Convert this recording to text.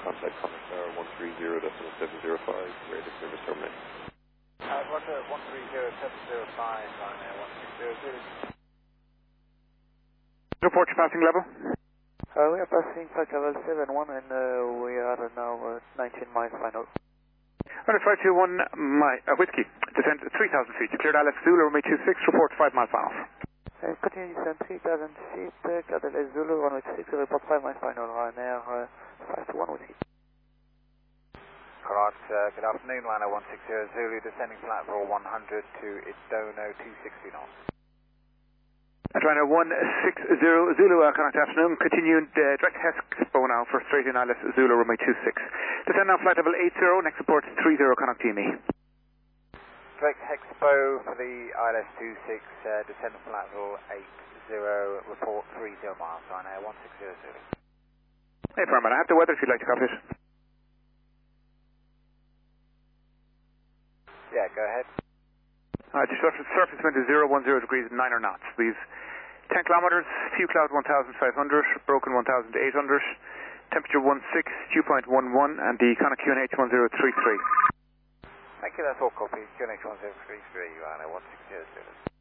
Contact Commissar 130.705, ready to service terminate. Roger, 130.705, Ryanair 160 Zulu. Report your passing level. We are passing flight level 71 and we are now 19 miles final. Runway 521 Whiskey, descent 3,000 feet. Cleared Alice Zulu, runway 26, report 5 miles final. Continue descent 3,000 feet, cleared Alice Zulu, runway 26, report 5 miles final. Ryanair 521 Whiskey. Alright, good afternoon, Ryanair 160 Zulu, descending flight level 100 to Idono 260 knots. Ryanair 160 Zulu, connect afternoon. Continuing direct Expo now for straight in Alice Zulu, runway 26. Descend now flight level 80, next report 30, connect DME. Direct Expo for the ILS 26, descend flight level 80, report 30 miles, Ryanair 160 Zulu. Hey, Farman, I have the weather if you'd like to copy it. Yeah, go ahead. The surface wind is 010 degrees, 9 knots. We've 10 kilometers, few cloud 1,500, broken 1,800, temperature 16, dew point 11, and the Connor QNH 1033. Thank you, that's all copy. QNH 1033, Ryanair 160 Zulu.